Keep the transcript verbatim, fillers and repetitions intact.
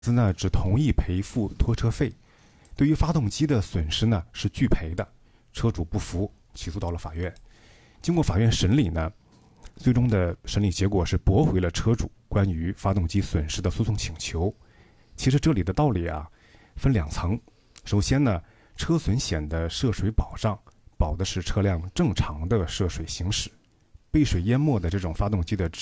司呢只同意赔付拖车费，对于发动机的损失呢是拒赔的。车主不服，起诉到了法院。经过法院审理呢，最终的审理结果是驳回了车主关于发动机损失的诉讼请求。其实这里的道理啊分两层。首先呢，车损险的涉水保障保的是车辆正常的涉水行驶，被水淹没的这种发动机的